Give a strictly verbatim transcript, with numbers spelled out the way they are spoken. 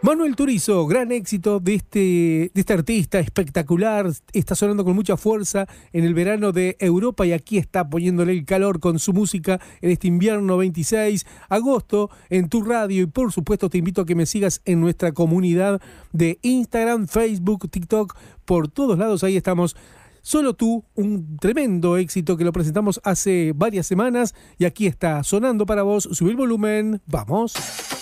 Manuel Turizo, gran éxito de este, de este artista espectacular, está sonando con mucha fuerza en el verano de Europa y aquí está poniéndole el calor con su música en este invierno veintiséis de agosto en tu radio, y por supuesto te invito a que me sigas en nuestra comunidad de Instagram, Facebook, TikTok, por todos lados, ahí estamos. Solo tú, un tremendo éxito que lo presentamos hace varias semanas y aquí está sonando para vos. Subí el volumen, vamos.